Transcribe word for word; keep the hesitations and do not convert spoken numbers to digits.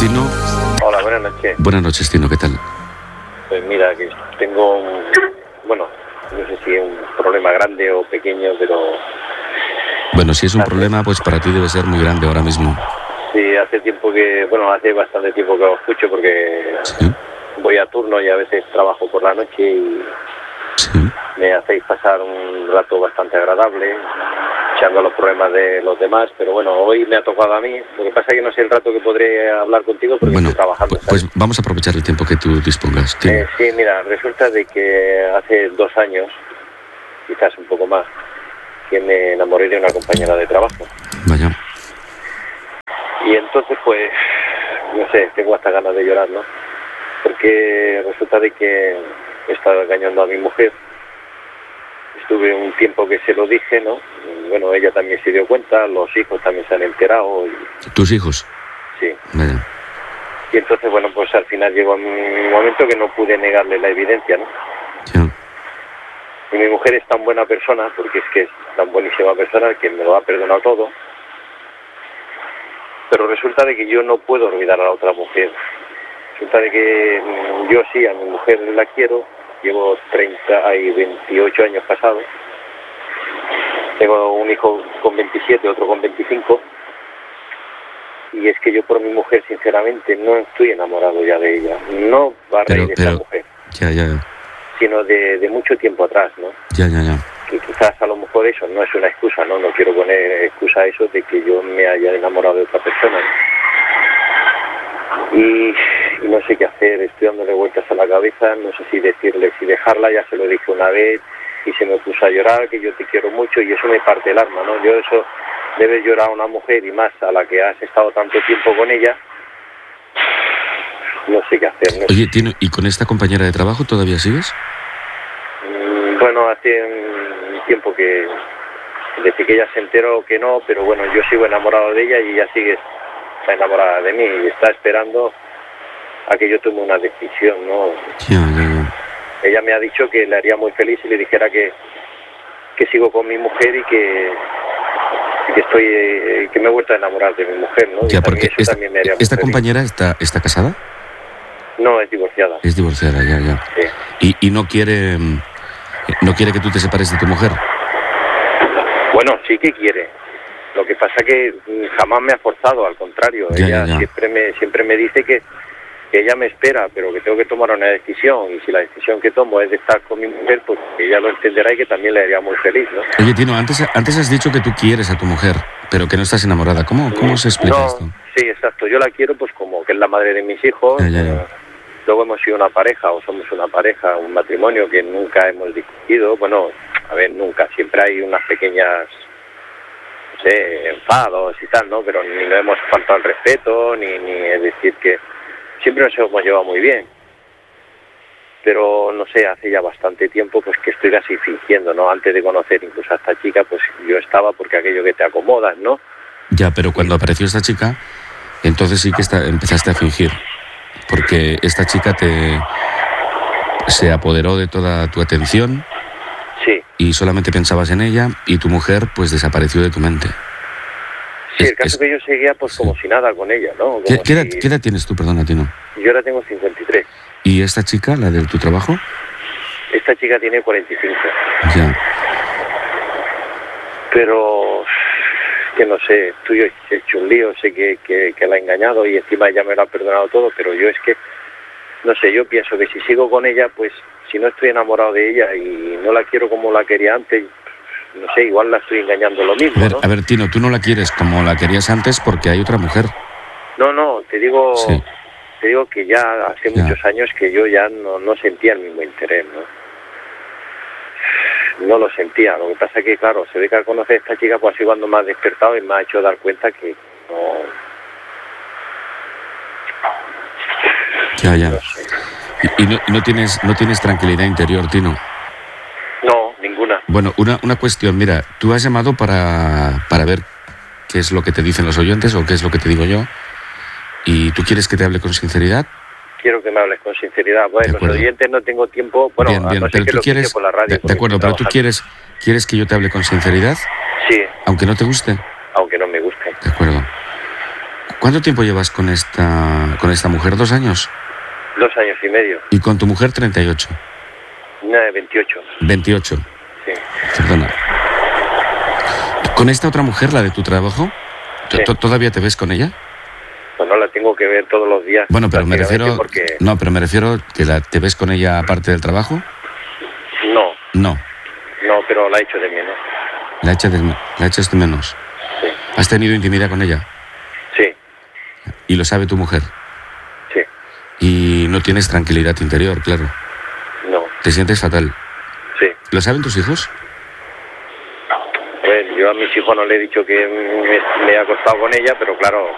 Tino. Hola, buenas noches. Buenas noches, Tino, ¿qué tal? Pues mira, que tengo un, bueno, no sé si es un problema grande o pequeño, pero... Bueno, si es un problema, pues para ti debe ser muy grande ahora mismo. Sí, hace tiempo que, bueno, hace bastante tiempo que os escucho porque ¿Sí? voy a turno y a veces trabajo por la noche y Sí. me hacéis pasar un rato bastante agradable, echando los problemas de los demás, pero bueno, hoy me ha tocado a mí. Lo que pasa es que no sé el rato que podré hablar contigo porque Bueno, estoy trabajando. pues, pues vamos a aprovechar el tiempo que tú dispongas, Tino. Eh, sí, mira, resulta de que hace dos años, quizás un poco más, que me enamoré de una compañera de trabajo. Vaya. Y entonces, pues, no sé, tengo hasta ganas de llorar, ¿no? Porque resulta de que he estado engañando a mi mujer. Estuve un tiempo que se lo dije, ¿no? Y bueno, ella también se dio cuenta, los hijos también se han enterado. Y... ¿Tus hijos? Sí. Vaya. Y entonces, bueno, pues al final llegó un momento que no pude negarle la evidencia, ¿no? Sí. Y mi mujer es tan buena persona, porque es que es tan buenísima persona que me lo ha perdonado todo. Pero resulta de que yo no puedo olvidar a la otra mujer. Resulta de que yo sí, a mi mujer la quiero. Llevo treinta y veintiocho años casados. Tengo un hijo con veintisiete, otro con veinticinco. Y es que yo por mi mujer, sinceramente, no estoy enamorado ya de ella. No va a Pero, reír pero, esta mujer. Ya, ya, ya. Sino de, de mucho tiempo atrás, ¿no? Ya, ya, ya. Que quizás a lo mejor eso no es una excusa, ¿no? No quiero poner excusa a eso de que yo me haya enamorado de otra persona, ¿no? Y, y no sé qué hacer, estoy dándole vueltas a la cabeza, no sé si decirle, si dejarla, ya se lo dije una vez y se me puso a llorar, que yo te quiero mucho y eso me parte el alma, ¿no? Yo eso, debe llorar a una mujer y más a la que has estado tanto tiempo con ella, no sé qué hacer, ¿no? Oye, Tino, ¿y con esta compañera de trabajo todavía sigues? Mm, bueno, hace un tiempo que desde que ella se enteró que no, pero bueno, yo sigo enamorado de ella y ella sigue está enamorada de mí y está esperando a que yo tome una decisión, ¿no? Ya, ya, ya. Ella me ha dicho que le haría muy feliz si le dijera que, que sigo con mi mujer y que, y que estoy eh, que me he vuelto a enamorar de mi mujer, ¿no? Ya, y porque eso esta, también me haría muy esta feliz. compañera está, está casada. No, es divorciada. Es divorciada, ya, ya. Sí. Y, y no quiere, no quiere que tú te separes de tu mujer. Bueno, sí que quiere. Lo que pasa que jamás me ha forzado, al contrario. Ya, ella ya, ya. siempre me siempre me dice que, que ella me espera, pero que tengo que tomar una decisión. Y si la decisión que tomo es de estar con mi mujer, pues ella lo entenderá y que también le haría muy feliz, ¿no? Oye, Tino, antes, antes has dicho que tú quieres a tu mujer, pero que no estás enamorada. ¿Cómo, cómo se explica no, esto? Sí, exacto. Yo la quiero pues como que es la madre de mis hijos. Ya, ya, ya. Eh, luego hemos sido una pareja o somos una pareja, un matrimonio que nunca hemos discutido. Bueno, a ver, nunca. Siempre hay unas pequeñas... no sé, enfados y tal, ¿no? Pero ni nos hemos faltado al respeto, ni, ni es decir que siempre nos hemos llevado muy bien. Pero, no sé, hace ya bastante tiempo pues que estoy casi fingiendo, ¿no? Antes de conocer incluso a esta chica, pues yo estaba porque aquello que te acomodas, ¿no? Ya, pero cuando apareció esta chica, entonces sí que está, empezaste a fingir. Porque esta chica te se apoderó de toda tu atención. Sí. Y solamente pensabas en ella y tu mujer pues desapareció de tu mente. Sí, Es- el caso es- es que yo seguía pues sí. como si nada con ella, ¿no? Como ¿Qué, qué edad, si- qué edad tienes tú, perdona, Tino? Yo ahora tengo cincuenta y tres. ¿Y esta chica, la de tu trabajo? Esta chica tiene cuarenta y cinco. Ya. Pero que no sé, tú yo he hecho un lío, sé que, que, que la he engañado y encima ella me lo ha perdonado todo, pero yo es que, no sé, yo pienso que si sigo con ella, pues si no estoy enamorado de ella y no la quiero como la quería antes, no sé, igual la estoy engañando lo A mismo, ver, ¿no? a ver, Tino, tú no la quieres como la querías antes porque hay otra mujer. No, no, te digo, Sí. te digo que ya hace Ya. muchos años que yo ya no, no sentía el mismo interés, ¿no? No lo sentía, lo que pasa es que, claro, se ve que al conocer a esta chica, pues así cuando me ha despertado y me ha hecho dar cuenta que no... Ya, ya. no sé. Y, y no, y no tienes no tienes tranquilidad interior, Tino. No, ninguna. Bueno, una, una cuestión, mira, tú has llamado para, para ver qué es lo que te dicen los oyentes o qué es lo que te digo yo. ¿Y tú quieres que te hable con sinceridad? Quiero que me hables con sinceridad. De Bueno, los acuerdo. oyentes no tengo tiempo. Bueno, bien, a bien, no ser pero que tú lo escuche quieres... por la radio. de, de porque acuerdo, estoy pero tú trabajando. quieres, quieres que yo te hable con sinceridad, Sí, aunque no te guste. aunque no me guste. De acuerdo. ¿Cuánto tiempo llevas con esta, con esta mujer? ¿Dos años? Dos años y medio. ¿Y con tu mujer treinta y ocho? Una de veintiocho. veintiocho. Sí. Perdona. ¿Con esta otra mujer, la de tu trabajo? Sí. ¿Todavía te ves con ella? Pues no la tengo que ver todos los días. Bueno, pero me refiero... Porque... No, pero me refiero que la, ¿te ves con ella aparte del trabajo? No. No. No, pero la echo de menos. ¿La echas de, la echas de menos? Sí. ¿Has tenido intimidad con ella? Sí. ¿Y lo sabe tu mujer? Sí. Y no tienes tranquilidad interior, claro. No. ¿Te sientes fatal? Sí. ¿Lo saben tus hijos? Pues yo a mis hijos no le he dicho que me, me he acostado con ella, pero claro...